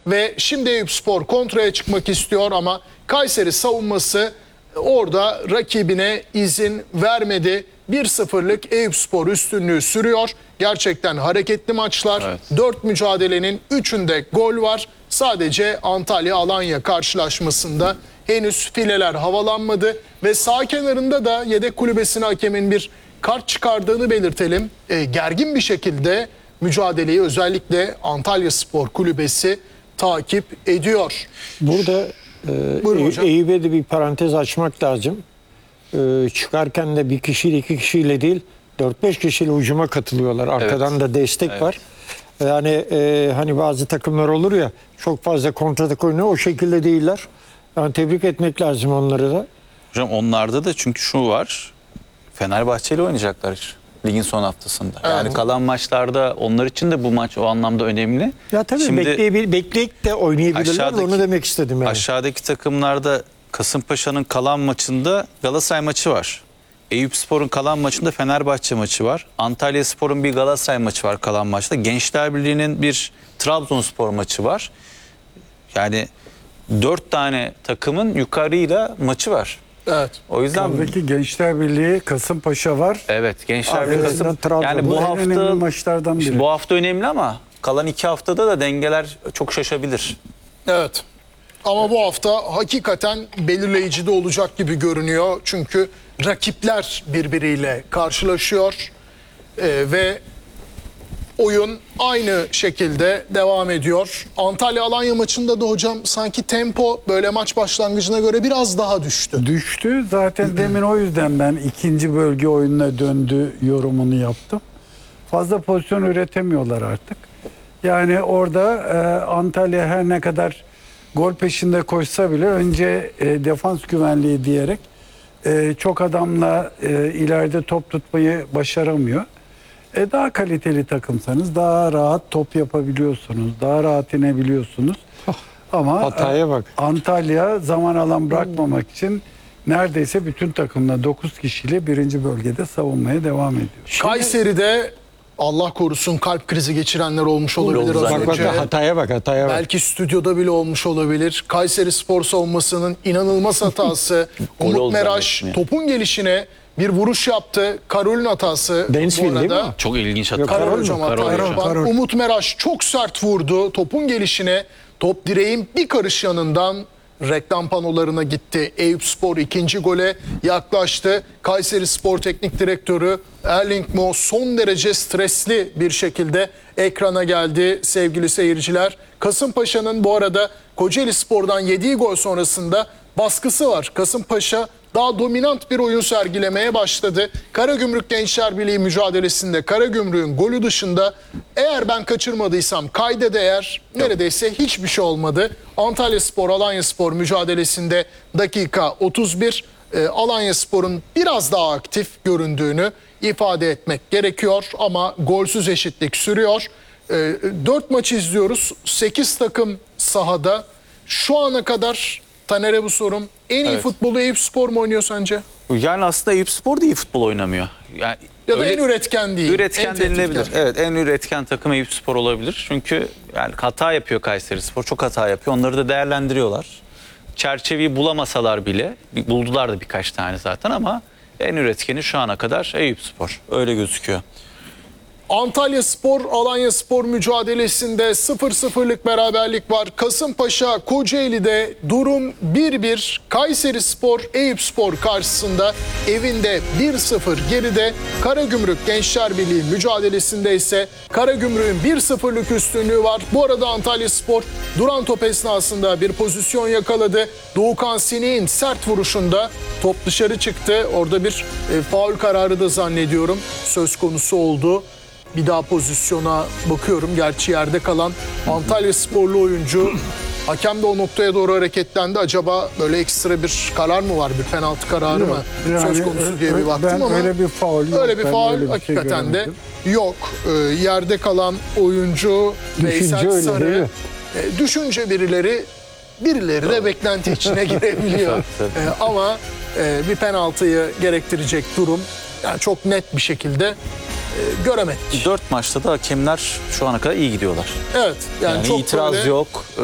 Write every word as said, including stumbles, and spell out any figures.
ve şimdi Eyüpspor kontraya çıkmak istiyor ama Kayseri savunması orada rakibine izin vermedi. bir sıfırlık Eyüpspor üstünlüğü sürüyor. Gerçekten hareketli maçlar. Evet. dört mücadelenin üçünde gol var. Sadece Antalya-Alanya karşılaşmasında henüz fileler havalanmadı. Ve sağ kenarında da yedek kulübesine hakemin bir kart çıkardığını belirtelim. E, gergin bir şekilde mücadeleyi özellikle Antalyaspor kulübesi takip ediyor. Burada Buyurun e, hocam. Eyüp'e de bir parantez açmak lazım. E, çıkarken de bir kişiyle iki kişiyle değil dört beş kişiyle hücuma katılıyorlar. Arkadan Evet. da destek Evet. var. Yani e, hani bazı takımlar olur ya çok fazla kontratak oynuyor, o şekilde değiller. Yani tebrik etmek lazım onları da. Hocam onlarda da çünkü şu var. Fenerbahçe ile oynayacaklar ligin son haftasında. Yani Evet. kalan maçlarda onlar için de bu maç o anlamda önemli. Ya tabii Şimdi bekleyebil, bekleyip de oynayabilirler. aşağıdaki- Onu demek istedim yani. aşağıdaki takımlarda Kasımpaşa'nın kalan maçında Galatasaray maçı var. Eyüpspor'un kalan maçında Fenerbahçe maçı var. Antalyaspor'un bir Galatasaray maçı var kalan maçta. Gençler Birliği'nin bir Trabzonspor maçı var. Yani dört tane takımın yukarıyla maçı var. Evet. O yüzden Oradaki Gençler Birliği, Kasımpaşa var. evet Gençler Birliği Arkasından Kasım. Trabzon. Yani Bu bu en hafta önemli maçlardan biri. işte bu hafta önemli ama kalan iki haftada da dengeler çok şaşabilir. Evet. Ama bu hafta hakikaten belirleyici de olacak gibi görünüyor. Çünkü rakipler birbiriyle karşılaşıyor. Ee, ve oyun aynı şekilde devam ediyor. Antalya-Alanya maçında da hocam sanki tempo böyle maç başlangıcına göre biraz daha düştü. Düştü. Zaten demin o yüzden ben ikinci bölge oyununa döndü yorumunu yaptım. Fazla pozisyon üretemiyorlar artık. Yani orada e, Antalya her ne kadar gol peşinde koşsa bile önce e, defans güvenliği diyerek e, çok adamla e, ileride top tutmayı başaramıyor. E, daha kaliteli takımsanız daha rahat top yapabiliyorsunuz. Daha rahat inebiliyorsunuz. Ama Hataya e, bak. Antalya zaman alan bırakmamak için neredeyse bütün takımla dokuz kişiyle birinci bölgede savunmaya devam ediyor. Kayseri'de Allah korusun kalp krizi geçirenler olmuş olabilir oldu az Bak bak önce. hataya bak hataya bak. Belki stüdyoda bile olmuş olabilir. Kayseri Spor savunmasının inanılmaz hatası. Gol Umut oldu Meraş zannettim ya. topun gelişine bir vuruş yaptı. Karol'ün hatası Dansville bu değil arada. mi? Çok ilginç hata. Yok, Karol Karol hocam mu? hata Karol yapan. Karol. Umut Meraş çok sert vurdu topun gelişine. Top direğin bir karış yanından reklam panolarına gitti. Eyüpspor ikinci gole yaklaştı. Kayseri Spor Teknik Direktörü Erling Mo son derece stresli bir şekilde ekrana geldi sevgili seyirciler. Kasımpaşa'nın bu arada Kocaeli Spor'dan yediği gol sonrasında baskısı var. Kasımpaşa daha dominant bir oyun sergilemeye başladı. Karagümrük Gençler Birliği mücadelesinde Karagümrük'ün golü dışında eğer ben kaçırmadıysam kayda değer neredeyse hiçbir şey olmadı. Antalyaspor Alanyaspor mücadelesinde dakika otuz bir e, Alanyaspor'un biraz daha aktif göründüğünü ifade etmek gerekiyor ama golsüz eşitlik sürüyor. E, dört maç izliyoruz. sekiz takım sahada. Şu ana kadar Taner'e bu sorum. En iyi Evet. futbolu Eyüpspor mu oynuyor sence? Yani aslında Eyüpspor da iyi futbol oynamıyor. Yani Ya da öyle- en üretken değil. Üretken en tehditkar. denilebilir. Evet, en üretken takım Eyüpspor olabilir. Çünkü yani hata yapıyor Kayserispor. Çok hata yapıyor. Onları da değerlendiriyorlar. Çerçeveyi bulamasalar bile, buldular da birkaç tane zaten ama en üretkeni şu ana kadar Eyüpspor. Öyle gözüküyor. Antalyaspor Alanyaspor mücadelesinde sıfır sıfırlık beraberlik var. Kasımpaşa Kocaeli'de durum bir bir. Kayserispor Eyüpspor karşısında evinde bir sıfır geride. Karagümrük Gençler Birliği mücadelesinde ise Karagümrük'ün bir sıfırlık üstünlüğü var. Bu arada Antalyaspor duran top esnasında bir pozisyon yakaladı. Doğukan Sinik'in sert vuruşunda top dışarı çıktı. Orada bir e, faul kararı da zannediyorum söz konusu oldu. Bir daha pozisyona bakıyorum. Gerçi yerde kalan Antalyasporlu oyuncu hakem de o noktaya doğru hareketlendi. Acaba böyle ekstra bir karar mı var? Bir penaltı kararı mı Yani söz konusu diye bir ö- baktım ben ama öyle bir faul yok. öyle bir Ben faul öyle bir şey hakikaten de göremedim. yok. Ee, yerde kalan oyuncu Düşünce Veysel öyle, Sarı değil mi? e, düşünce birileri birileri de beklenti içine girebiliyor. Tabii, E, ama e, bir penaltıyı gerektirecek durum yani çok net bir şekilde e, göremedik. Dört maçta da hakemler şu ana kadar iyi gidiyorlar. Evet yani, Yani çok itiraz böyle yok.